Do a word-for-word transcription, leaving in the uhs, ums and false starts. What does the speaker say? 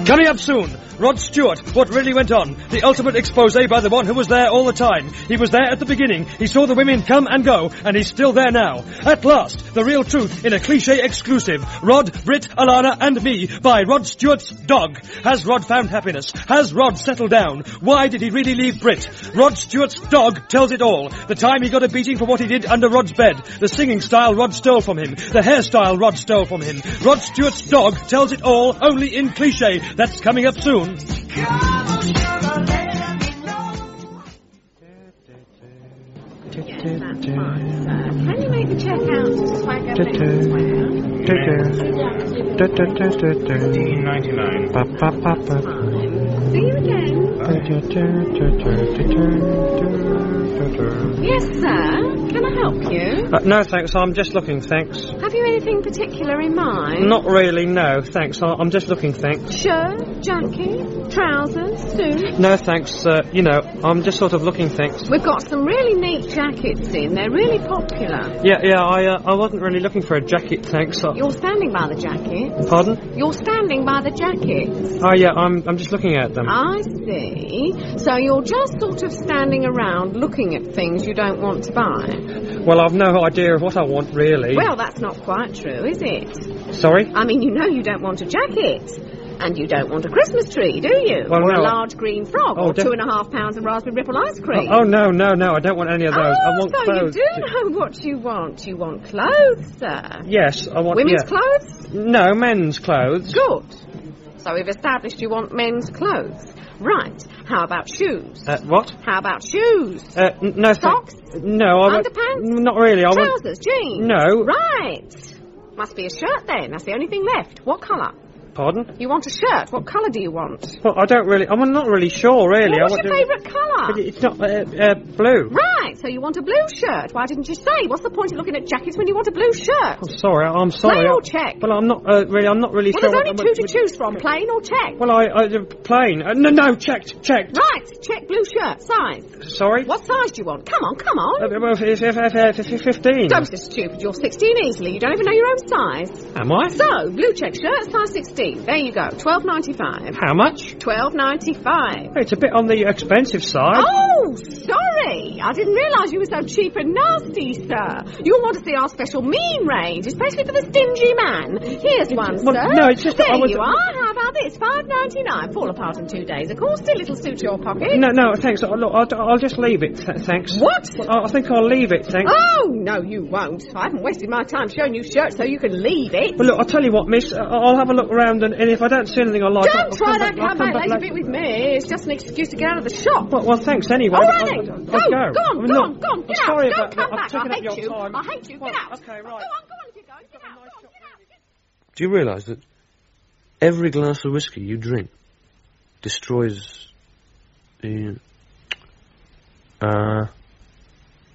Coming up soon, Rod Stewart, What Really Went On. The ultimate expose by the one who was there all the time. He was there at the beginning. He saw the women come and go, and he's still there now. At last, the real truth in a cliché exclusive. Rod, Britt, Alana and Me by Rod Stewart's dog. Has Rod found happiness? Has Rod settled down? Why did he really leave Britt? Rod Stewart's dog tells it all. The time he got a beating for what he did under Rod's bed. The singing style Rod stole from him. The hairstyle Rod stole from him. Rod Stewart's dog tells it all, only in cliché. That's coming up soon. Yes, that's fine, sir. Can you make the check out to Swagger fifteen ninety-nine. See you again. Yes, sir. Can I help you? Uh, no, thanks. I'm just looking, thanks. Have you anything particular in mind? Not really, no, thanks. I- I'm just looking, thanks. Shirt, jacket, trousers, suit? No, thanks. Uh, you know, I'm just sort of looking, thanks. We've got some really neat jackets in. They're really popular. Yeah, yeah, I uh, I wasn't really looking for a jacket, thanks. I- You're standing by the jacket. Pardon? You're standing by the jacket. Oh, yeah, I'm I'm just looking at them. I see. So you're just sort of standing around looking at things you don't want to buy. Well, I've no idea of what I want, really. Well, that's not quite true, is it? Sorry? I mean, you know you don't want a jacket. And you don't want a Christmas tree, do you? Well, or no. a large green frog, Oh, or def- two and a half pounds of raspberry ripple ice cream. Oh, oh, no, no, no, I don't want any of those. Oh, I want so clothes. you do know what you want. You want clothes, sir. Yes, I want... Women's yeah. clothes? No, men's clothes. Good. So we've established you want men's clothes. Right. How about shoes? Uh, what? How about shoes? Uh, n- no, th- Socks? No, I want... Underpants? Not really, I want... Trousers? Jeans? No. Right. Must be a shirt then. That's the only thing left. What colour? Pardon? You want a shirt. What colour do you want? Well, I don't really... I'm not really sure, really. Well, I what's want your to- favourite colour? But it's not... Uh, uh, blue. Right, so you want a blue shirt. Why didn't you say? What's the point of looking at jackets when you want a blue shirt? I'm sorry, I'm sorry. Plain or I- check? Well, I'm not uh, really... I'm not really Well, sure... there's only what- two to what- choose from, plain or check. Well, I... I uh, plain. Uh, no, no, checked, checked. Right, check blue shirt. Size. Sorry? What size do you want? Come on, come on. Uh, well, if, if, if, if, if, if fifteen. Don't be so stupid. You're sixteen easily. You don't even know your own size. Am I? So, blue check shirt, size sixteen. There you go. twelve ninety-five. How much? twelve ninety-five. It's a bit on the expensive side. Oh, sorry. I didn't realise you were so cheap and nasty, sir. You'll want to see our special mean range, especially for the stingy man. Here's one, well, sir. no, it's just that there I was- you are. How about this? five ninety-nine. Fall apart in two days. Of course, still it'll suit your pocket. No, no, thanks. Uh, Look, I'll, I'll just leave it, th- thanks. What? Well, I I think I'll leave it, thanks. Oh, no, you won't. I haven't wasted my time showing you shirts so you can leave it. Well, look, I'll tell you what, miss. uh, I'll have a look around, and, and if I don't see anything I like... I'll, Don't I'll try come that back, I'll come back later later. bit with me. It's just an excuse to get out of the shop. Well, well, thanks anyway. All I'll- right, I'll, then. I'll Go, go. go on, I go mean, on, look, go on. I'm Get sorry out. about Don't come that. I've back. I taken up hate your you. time. I hate you. Get Well, out. okay, right. Go on, go on if you're going. Get out. Go on, get out. Get Do you realise that every glass of whiskey you drink destroys the... Uh...